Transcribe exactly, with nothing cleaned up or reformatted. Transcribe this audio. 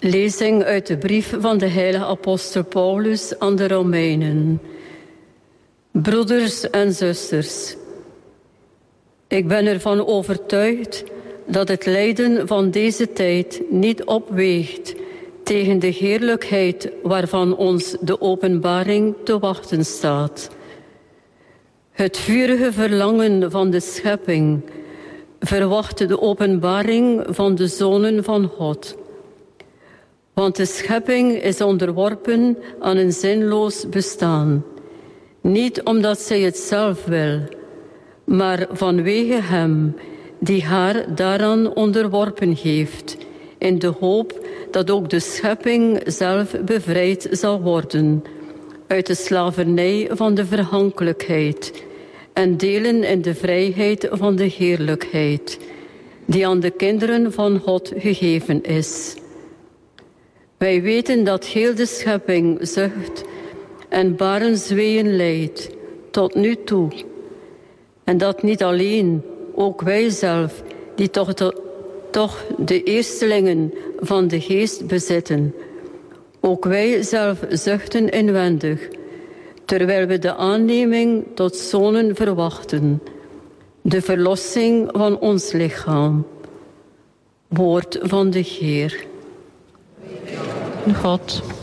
Lezing uit de brief van de heilige apostel Paulus aan de Romeinen. Broeders en zusters, ik ben ervan overtuigd dat het lijden van deze tijd niet opweegt tegen de heerlijkheid waarvan ons de openbaring te wachten staat. Het vurige verlangen van de schepping verwacht de openbaring van de zonen van God. Want de schepping is onderworpen aan een zinloos bestaan. Niet omdat zij het zelf wil, maar vanwege hem die haar daaraan onderworpen heeft, in de hoop dat ook de schepping zelf bevrijd zal worden uit de slavernij van de vergankelijkheid en delen in de vrijheid van de heerlijkheid, die aan de kinderen van God gegeven is. Wij weten dat heel de schepping zucht en barensweeën lijdt tot nu toe. En dat niet alleen, ook wij zelf, die toch de, toch de eerstelingen van de geest bezitten. Ook wij zelf zuchten inwendig, terwijl we de aanneming tot zonen verwachten, de verlossing van ons lichaam. Woord van de Heer. God.